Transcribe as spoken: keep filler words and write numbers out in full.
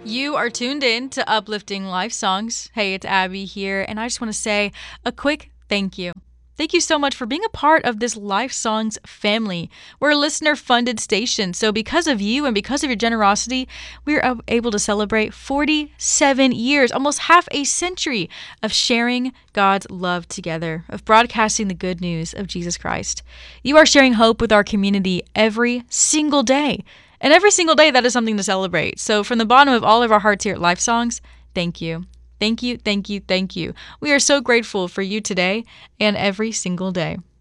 You are tuned in to Uplifting Life Songs. Hey, it's Abby here, and I just want to say a quick thank you. Thank you so much for being a part of this Life Songs family. We're a listener funded station, so because of you and because of your generosity, we're able to celebrate forty-seven years, almost half a century of sharing God's love together, of broadcasting the good news of Jesus Christ. You are sharing hope with our community every single day. And every single day, that is something to celebrate. So from the bottom of all of our hearts here at Life Songs, thank you. Thank you, thank you, thank you. We are so grateful for you today and every single day.